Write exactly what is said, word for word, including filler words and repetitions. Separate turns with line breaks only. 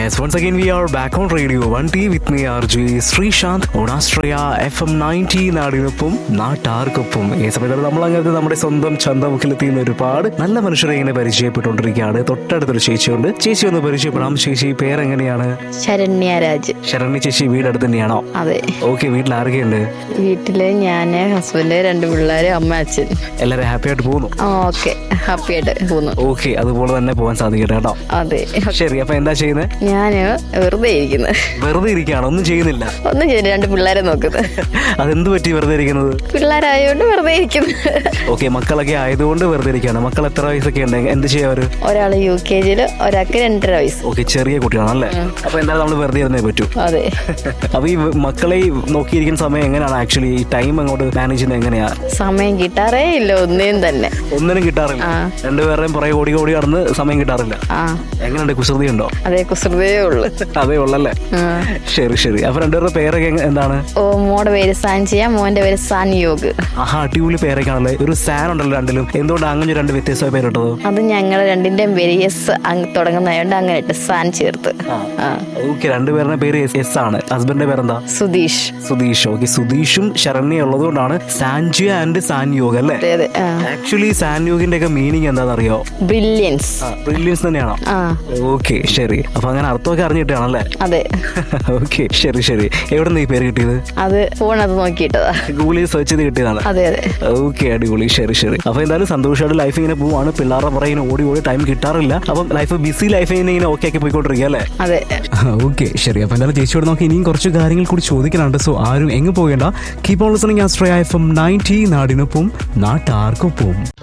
Yes, once again we are back on Radio one T with me R J Srishant on Astraya F M ninety നാടിനൊപ്പം നാട്ടാർക്കൊപ്പം. ഈ സമയത്ത് നമ്മൾ അങ്ങനെ നമ്മുടെ സ്വന്തം ചന്തമുക്കിലെത്തിയുന്ന ഒരുപാട് നല്ല മനുഷ്യരെ ഇങ്ങനെ പരിചയപ്പെട്ടുകൊണ്ടിരിക്കുകയാണ്. തൊട്ടടുത്തൊരു ചേച്ചിയുണ്ട്. ചേച്ചി ഒന്ന് പരിചയപ്പെടാം. ചേച്ചി പേരെങ്ങനെയാണ്?
ശരണ്യ രാജ്.
ശരണ്യ ചേച്ചി വീട് അടുത്ത് തന്നെയാണോ?
അതെ.
ഓക്കെ, വീട്ടിൽ ആരൊക്കെയുണ്ട്?
വീട്ടില് ഞാന്, ഹസ്ബൻഡ്, രണ്ട് പിള്ളേര്, അമ്മ, അച്ഛൻ.
എല്ലാവരും ഹാപ്പി ആയിട്ട് പോകുന്നു?
ഓക്കെ, ഹാപ്പി ആയിട്ട് പോകുന്നു.
ഓക്കെ, അതുപോലെ തന്നെ പോകാൻ സാധിക്കട്ടെ കേട്ടോ.
അതെ.
ശരി, അപ്പൊ എന്താ ചെയ്യുന്നത്?
ഞാന് വെറുതെ ഇരിക്കുന്നത്.
വെറുതെ ഇരിക്കുകയാണ്, ഒന്നും ചെയ്യുന്നില്ല?
ഒന്നും ചെയ്യുന്നില്ല, രണ്ട് പിള്ളേരെ നോക്കുന്നത്.
അതെന്ത് പറ്റി വെറുതെ ഇരിക്കുന്നത്?
പിള്ളേരായതുകൊണ്ട് വെറുതെ ഇരിക്കുന്നത്.
ഓക്കെ, മക്കളൊക്കെ ആയതുകൊണ്ട് വെറുതെ ഇരിക്കുകയാണ്. മക്കൾ എത്ര വയസ്സൊക്കെ ഉണ്ട്? എന്ത് ചെയ്യാ അവര്?
ഒരാള് യു കെ ജിയില്, ഒരാൾക്ക് രണ്ടര വയസ്സ്.
ഓക്കെ, ചെറിയ കുട്ടിയാണല്ലേ? അപ്പൊ എന്തായാലും നമ്മള് വെറുതെ ഇരുന്നേ പറ്റൂ.
അതെ.
അപ്പൊ ഈ മക്കളെ നോക്കിയിരിക്കുന്ന സമയം എങ്ങനെയാണ് ആക്ച്വലി ഈ ടൈം അങ്ങോട്ട് മാനേജ് ചെയ്യുന്നത്? എങ്ങനെയാ?
സമയം കിട്ടാറേ ഇല്ല, ഒന്നിനും തന്നെ.
ഒന്നിനും കിട്ടാറില്ല? രണ്ടുപേരുടെയും പുറകെ ഓടി ഓടി കടന്ന് സമയം കിട്ടാറില്ല. എങ്ങനെയുണ്ട്? കുസൃതി ഉണ്ടോ?
അതെ, കുസൃതിയേ ഉള്ളു.
അതേ ഉള്ളല്ലേ? ശരി ശരി. അപ്പൊ രണ്ടുപേരുടെ പേരൊക്കെ എന്താണ്?
ഓ, മോടെ പേര് സാൻജിയ, മോന്റെ പേര് സാൻ യോഗ്.
ആഹാ, അടിപൊളി പേരൊക്കെയാണല്ലേ. ഒരു സാൻ ഉണ്ടല്ലോ രണ്ടിലും. എന്തുകൊണ്ട് അങ്ങനെ രണ്ട് വ്യത്യസ്തമായ പേരിട്ടത്?
അത് ഞങ്ങൾ രണ്ടിന്റെയും പേര് എസ് തുടങ്ങുന്നതുകൊണ്ട് അങ്ങനെ ഇട്ട് സാൻ ചേർത്ത്.
ഓക്കെ, രണ്ടുപേരുടെ പേര് എസ് ആണ്. ഹസ്ബൻഡിന്റെ പേരെന്താ?
സുധീഷ്.
സുധീഷ്. ഓക്കെ, സുധീഷും ശരണ്യ ഉള്ളത് കൊണ്ടാണ് സാൻജിയ ആൻഡ് സാൻ യോഗ് അല്ലേ? ആക്ച്വലി സാൻ യോഗിന്റെ ഒക്കെ മീനിങ് എന്താണെന്നറിയോ?
ബ്രില്യൻസ്.
ബ്രില്യൻസ് തന്നെയാണോ? ഓക്കെ, ശരി. അപ്പൊ അങ്ങനെ അർത്ഥമൊക്കെ അറിഞ്ഞിട്ടാണല്ലേ?
അതെ.
ഓക്കെ, ശരി ശരി. എവിടെ നിന്ന് ഈ പേര് കിട്ടിയത്? അത്
ഫോണത് നോക്കിയിട്ടതാ, ഗൂഗിളിൽ
സെർച്ച് ചെയ്ത് കിട്ടിയതാണ്.
അതെ അതെ.
ഓക്കെ, അടിപൊളി. ശരി ശരി. അപ്പൊ എന്തായാലും സന്തോഷമായിട്ട് ലൈഫ് ഇങ്ങനെ പോവാണ്. പിള്ളേരുടെ പുറകെ ഇങ്ങനെ ഓടി ഓടി ടൈം കിട്ടാറില്ല. അപ്പം ലൈഫ് ബിസി ലൈഫ് ഇങ്ങനെ ഓക്കെ ആക്കി പോയിക്കൊണ്ടിരിക്കുക അല്ലേ?
അതെ.
ഓക്കെ, ശരി. അപ്പൊ എന്തായാലും ചേച്ചിയോട് നമുക്ക് ഇനിയും കുറച്ച് കാര്യങ്ങൾ കൂടി ചോദിക്കാനുണ്ട്. സോ ആരും എങ്ങ് പോകേണ്ട. Keep on listening ആസ്ട്രയ F M ninety നാടിനൊപ്പം നാട്ടാർക്കൊപ്പം.